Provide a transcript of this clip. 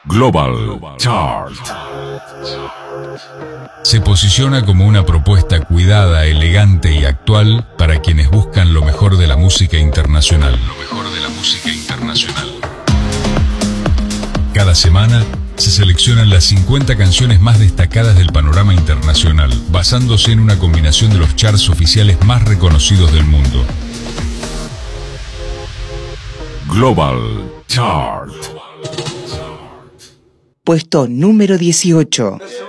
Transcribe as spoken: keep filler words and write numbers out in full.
Global Chart. Se posiciona como una propuesta cuidada, elegante y actual para quienes buscan lo mejor de la música internacional. Lo mejor de la música internacional. Cada semana se seleccionan las cincuenta canciones más destacadas del panorama internacional, basándose en una combinación de los charts oficiales más reconocidos del mundo. Global Chart. Puesto número dieciocho.